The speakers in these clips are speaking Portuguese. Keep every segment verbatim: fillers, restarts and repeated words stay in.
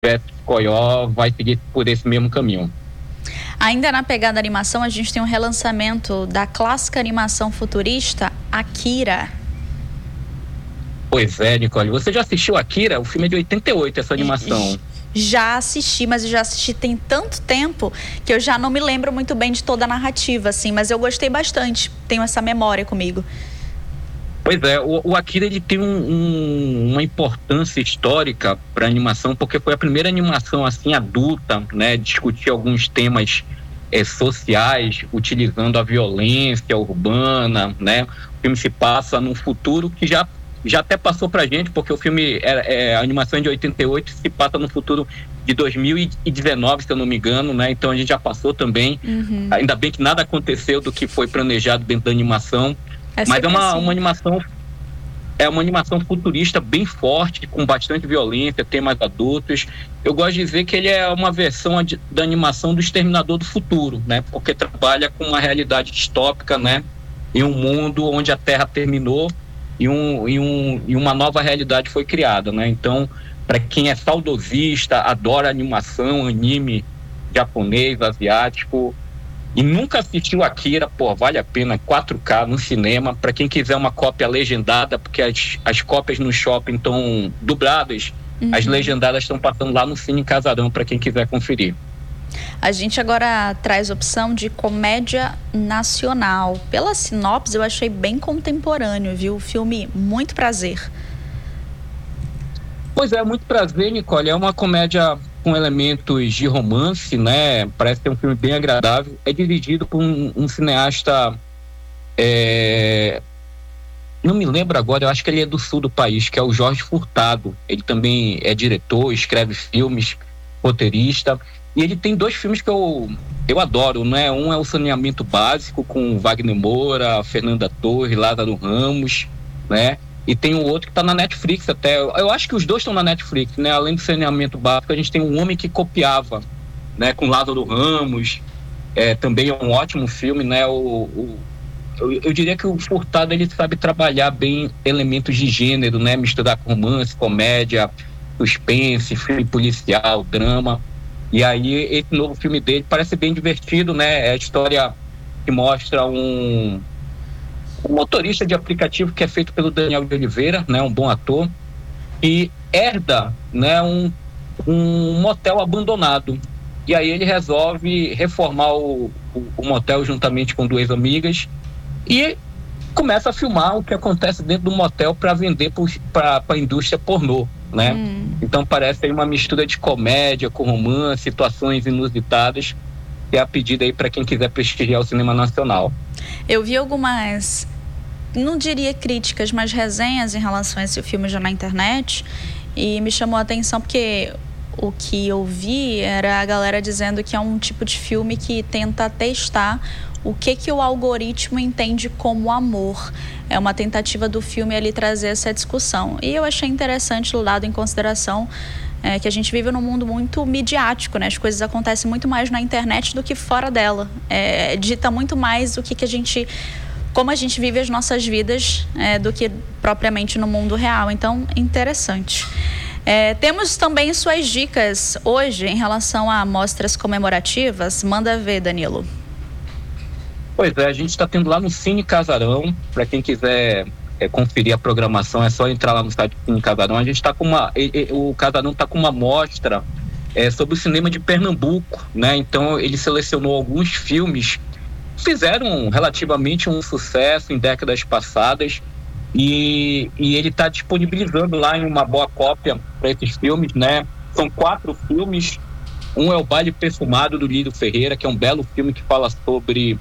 versus. Coió vai seguir por esse mesmo caminho. Ainda na pegada animação, a gente tem um relançamento da clássica animação futurista, Akira. Pois é, Nicole. Você já assistiu Akira? O filme é de oitenta e oito, essa animação. Já assisti, mas eu já assisti tem tanto tempo que eu já não me lembro muito bem de toda a narrativa, assim, mas eu gostei bastante, tenho essa memória comigo. Pois é, o, o Akira ele tem um, um, uma importância histórica para a animação, porque foi a primeira animação assim adulta, né, discutir alguns temas é, sociais, utilizando a violência urbana, né. O filme se passa num futuro que já já até passou pra gente, porque o filme, é, é, a animação é de oitenta e oito, se passa no futuro de dois mil e dezenove, se eu não me engano, né? Então a gente já passou também. Uhum. Ainda bem que nada aconteceu do que foi planejado dentro da animação. É Mas é uma, assim. uma animação é uma animação futurista bem forte, com bastante violência, temas adultos. Eu gosto de dizer que ele é uma versão de, da animação do Exterminador do Futuro, né? Porque trabalha com uma realidade distópica, né? Em um mundo onde a Terra terminou E, um, e, um, e uma nova realidade foi criada, né? Então, para quem é saudosista, adora animação, anime japonês, asiático, e nunca assistiu Akira, pô, vale a pena, quatro K no cinema. Para quem quiser uma cópia legendada, porque as, as cópias no shopping estão dubladas, uhum. As legendadas estão passando lá no Cine Casarão, para quem quiser conferir. A gente agora traz opção de comédia nacional. Pela sinopse eu achei bem contemporâneo, viu? O filme Muito Prazer. Pois é, Muito Prazer, Nicole. É uma comédia com elementos de romance, né? Parece ser um filme bem agradável. É dirigido por um, um cineasta... É... Não me lembro agora, eu acho que ele é do sul do país, que é o Jorge Furtado. Ele também é diretor, escreve filmes, roteirista... E ele tem dois filmes que eu, eu adoro, né? Um é o Saneamento Básico, com Wagner Moura, Fernanda Torres, Lázaro Ramos, né? E tem o outro que tá na Netflix até. Eu acho que os dois estão na Netflix, né? Além do Saneamento Básico, a gente tem Um Homem que Copiava, né? Com Lázaro Ramos. É, também é um ótimo filme, né? O, o, eu, eu diria que o Furtado, ele sabe trabalhar bem elementos de gênero, né? Misturar com romance, comédia, suspense, filme policial, drama. E aí, esse novo filme dele parece bem divertido, né? É a história que mostra um, um motorista de aplicativo que é feito pelo Daniel de Oliveira, né? Um bom ator, e herda, né? Um, um motel abandonado. E aí ele resolve reformar o, o, o motel juntamente com duas amigas e começa a filmar o que acontece dentro do motel para vender para a indústria pornô, né? Hum. Então parece aí uma mistura de comédia com romance, situações inusitadas, que é a pedida aí para quem quiser prestigiar o cinema nacional. Eu vi algumas, não diria críticas, mas resenhas em relação a esse filme já na internet, e me chamou a atenção porque o que eu vi era a galera dizendo que é um tipo de filme que tenta testar o que que o algoritmo entende como amor. É uma tentativa do filme ali trazer essa discussão. E eu achei interessante, levado em consideração é, que a gente vive num mundo muito midiático, né? As coisas acontecem muito mais na internet do que fora dela. É, dita muito mais o que que a gente... como a gente vive as nossas vidas é, do que propriamente no mundo real. Então, interessante. É, temos também suas dicas hoje em relação a mostras comemorativas. Manda ver, Danilo. Pois é, a gente está tendo lá no Cine Casarão, para quem quiser é, conferir a programação, é só entrar lá no site do Cine Casarão. A gente está com uma, e, e, o Casarão está com uma mostra é, sobre o cinema de Pernambuco, né? Então ele selecionou alguns filmes que fizeram relativamente um sucesso em décadas passadas e, e ele está disponibilizando lá em uma boa cópia para esses filmes, né? São quatro filmes. Um é o Baile Perfumado, do Lírio Ferreira, que é um belo filme que fala sobre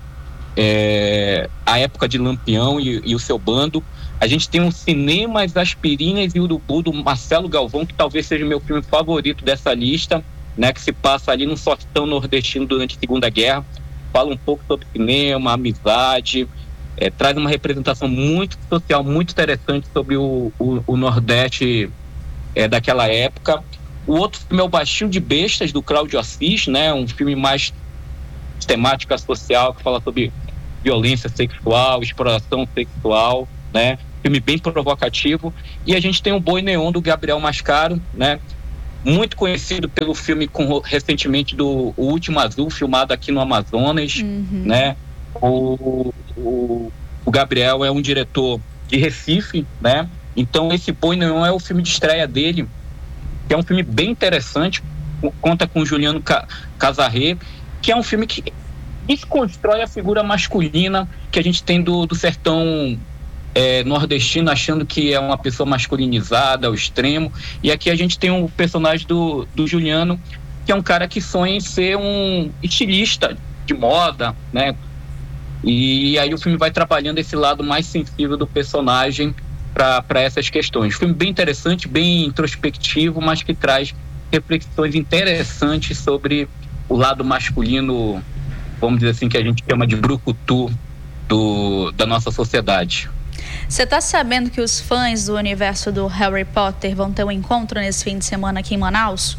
É, a época de Lampião e, e o seu bando. A gente tem um Cinemas, Aspirinas e Urubu, do Marcelo Galvão, que talvez seja o meu filme favorito dessa lista, né, que se passa ali num sertão nordestino durante a Segunda Guerra. Fala um pouco sobre cinema, amizade, é, traz uma representação muito social, muito interessante sobre o, o, o Nordeste é, daquela época. O outro filme é o Baixio de Bestas, do Cláudio Assis, né, um filme mais temática social, que fala sobre violência sexual, exploração sexual, né? Filme bem provocativo. E a gente tem o Boi Neon, do Gabriel Mascaro, né? muito conhecido pelo filme com, recentemente do O Último Azul, filmado aqui no Amazonas, uhum. né? O, o, o Gabriel é um diretor de Recife, né? Então esse Boi Neon é o filme de estreia dele, que é um filme bem interessante, conta com Juliano Casarré, que é um filme que desconstrói a figura masculina que a gente tem do, do sertão é, nordestino, achando que é uma pessoa masculinizada ao extremo. E aqui a gente tem um personagem do, do Juliano, que é um cara que sonha em ser um estilista de moda, né? E aí o filme vai trabalhando esse lado mais sensível do personagem para essas questões. Filme bem interessante, bem introspectivo, mas que traz reflexões interessantes sobre o lado masculino, vamos dizer assim, que a gente chama de brucutu do, da nossa sociedade. Você está sabendo que os fãs do universo do Harry Potter vão ter um encontro nesse fim de semana aqui em Manaus?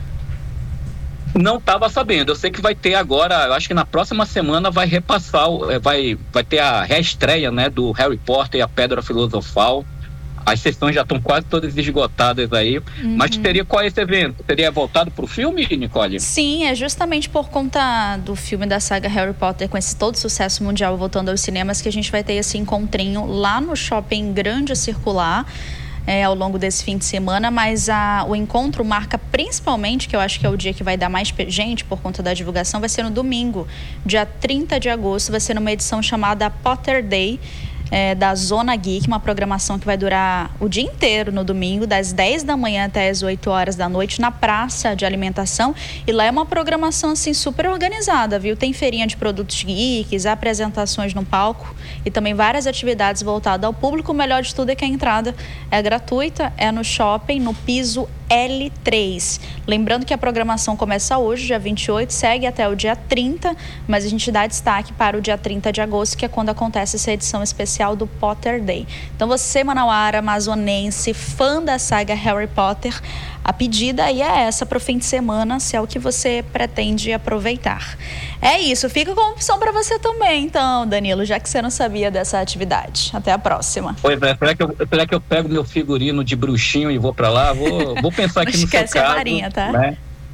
Não estava sabendo. Eu sei que vai ter agora, eu acho que na próxima semana vai repassar, vai, vai ter a reestreia, né, do Harry Potter e a Pedra Filosofal. As sessões já estão quase todas esgotadas aí. Uhum. Mas teria qual é esse evento? Teria voltado para o filme, Nicole? Sim, é justamente por conta do filme da saga Harry Potter, com esse todo sucesso mundial voltando aos cinemas, que a gente vai ter esse encontrinho lá no Shopping Grande Circular, é, ao longo desse fim de semana. Mas a, o encontro marca principalmente, que eu acho que é o dia que vai dar mais gente por conta da divulgação, vai ser no domingo, dia trinta de agosto, vai ser numa edição chamada Potter Day, É, da Zona Geek, uma programação que vai durar o dia inteiro no domingo, das dez da manhã até as oito horas da noite, na praça de alimentação. E lá é uma programação assim super organizada, viu? Tem feirinha de produtos geeks, apresentações no palco e também várias atividades voltadas ao público. O melhor de tudo é que a entrada é gratuita, é no shopping, no piso L três. Lembrando que a programação começa hoje, dia vinte e oito, segue até o dia trinta, mas a gente dá destaque para o dia trinta de agosto, que é quando acontece essa edição especial do Potter Day. Então você, manauara, amazonense, fã da saga Harry Potter, a pedida aí é essa para o fim de semana, se é o que você pretende aproveitar. É isso, fica como opção para você também, então, Danilo, já que você não sabia dessa atividade. Até a próxima. Pois é, será que eu, será que eu pego meu figurino de bruxinho e vou para lá? Vou, vou pensar aqui no seu caso. Não esquece a varinha, tá? Né?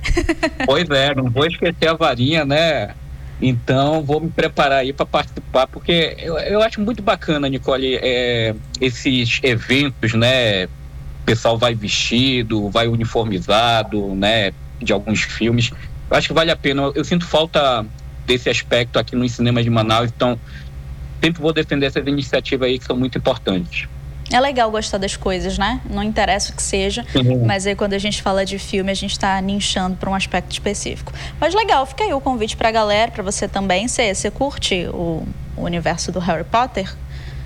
Pois é, não vou esquecer a varinha, né? Então, vou me preparar aí para participar, porque eu, eu acho muito bacana, Nicole, é, esses eventos, né? O pessoal vai vestido, vai uniformizado, né? De alguns filmes. Eu acho que vale a pena. Eu, eu sinto falta desse aspecto aqui nos cinemas de Manaus, então sempre vou defender essas iniciativas aí que são muito importantes. É legal gostar das coisas, né? Não interessa o que seja, uhum. Mas aí quando a gente fala de filme, a gente está nichando para um aspecto específico. Mas legal, fica aí o convite para a galera, para você também. Você, você curte o, o universo do Harry Potter?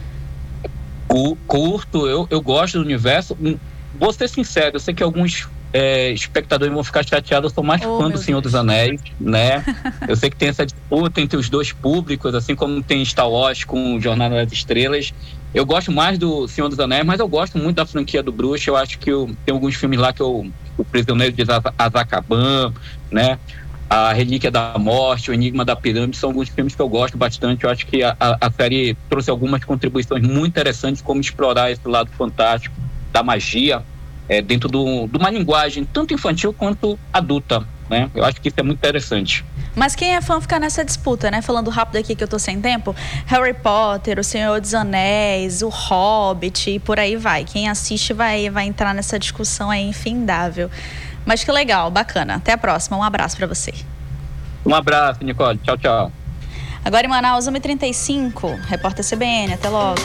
O, curto, eu, eu gosto do universo. Vou ser sincero, eu sei que alguns é, espectadores vão ficar chateados, eu sou mais oh, fã do Senhor Deus. dos Anéis, né? Eu sei que tem essa disputa entre os dois públicos, assim como tem Star Wars com Jornada das Estrelas. Eu gosto mais do Senhor dos Anéis, mas eu gosto muito da franquia do Bruxo. Eu acho que eu, tem alguns filmes lá que eu... O Prisioneiro de Azkaban, né? A Relíquia da Morte, O Enigma da Pirâmide, são alguns filmes que eu gosto bastante. Eu acho que a, a, a série trouxe algumas contribuições muito interessantes, como explorar esse lado fantástico da magia é, dentro do, de uma linguagem tanto infantil quanto adulta, né? Eu acho que isso é muito interessante. Mas quem é fã fica nessa disputa, né? Falando rápido aqui que eu tô sem tempo. Harry Potter, O Senhor dos Anéis, O Hobbit e por aí vai. Quem assiste vai, vai entrar nessa discussão aí infindável. Mas que legal, bacana. Até a próxima. Um abraço para você. Um abraço, Nicole. Tchau, tchau. Agora em Manaus, uma e trinta e cinco. Repórter C B N. Até logo.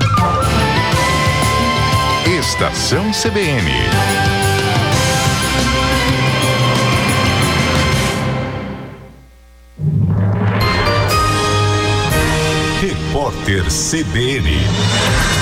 Estação C B N. Repórter C B N.